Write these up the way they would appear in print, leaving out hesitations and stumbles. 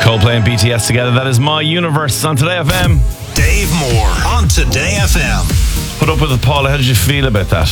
Coldplay and BTS together. That is My Universe on Today FM. Dave Moore on Today FM. Put up with it, Paula. How did you feel about that?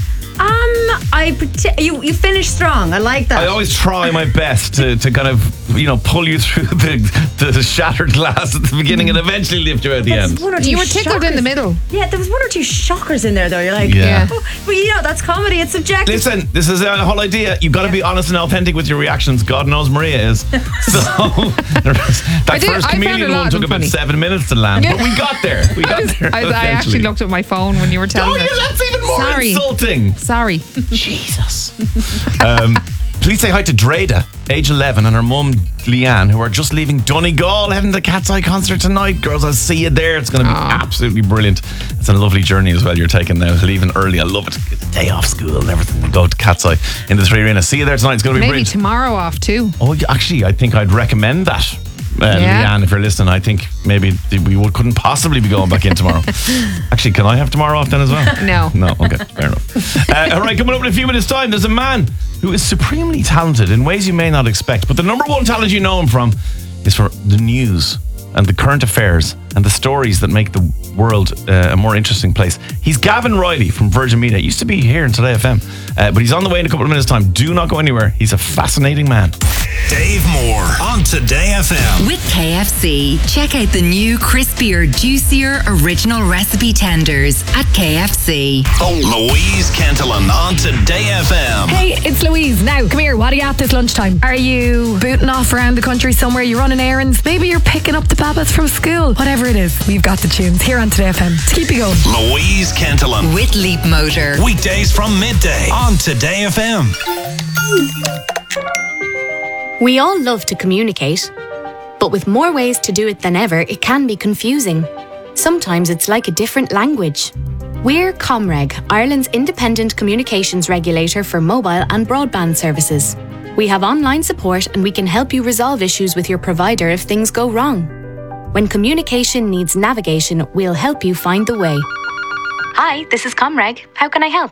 You finished strong. I like that. I always try my best to kind of, pull you through the shattered glass at the beginning and eventually lift you at the end. You were tickled in the middle. Yeah, there was one or two shockers in there, though. You're like, Yeah. But that's comedy. It's subjective. Listen, this is the whole idea. You've got to be honest and authentic with your reactions. God knows Maria is. So that first chameleon one took about 7 minutes to land, but we got there. I actually looked at my phone when you were telling me. That's even more insulting. Sorry. Jesus. Please say hi to Dreda, age 11, and her mum, Leanne, who are just leaving Donegal, heading to the Cat's Eye concert tonight. Girls, I'll see you there. It's going to be absolutely brilliant. It's a lovely journey as well you're taking now, leaving early. I love it. Get the day off school and everything and go to Cat's Eye in the Three Arena. See you there tonight. It's going to be Maybe brilliant. tomorrow off too. Oh, actually, I think I'd recommend that. Leanne, if you're listening, I think maybe we couldn't possibly be going back in tomorrow. Actually, can I have tomorrow off then as well? No. Okay, fair enough. All right, coming up in a few minutes' time, there's a man who is supremely talented in ways you may not expect. But the number one talent you know him from is for the news and the current affairs and the stories that make the world a more interesting place. He's Gavin Riley from Virgin Media. He used to be here in Today FM, but he's on the way in a couple of minutes' time. Do not go anywhere. He's a fascinating man. Dave Moore on Today FM. With KFC. Check out the new crispier, juicier original recipe tenders at KFC. Louise Kentelan on Today FM. Hey, it's Louise. Now, come here. What are you at this lunchtime? Are you booting off around the country somewhere? You're running errands? Maybe you're picking up the babbas from school. Whatever it is, we've got the tunes here on Today FM to keep you going. Louise Kentelan. With Leap Motor. Weekdays from midday on Today FM. We all love to communicate, but with more ways to do it than ever, it can be confusing. Sometimes it's like a different language. We're Comreg, Ireland's independent communications regulator for mobile and broadband services. We have online support and we can help you resolve issues with your provider if things go wrong. When communication needs navigation, we'll help you find the way. Hi, this is Comreg. How can I help?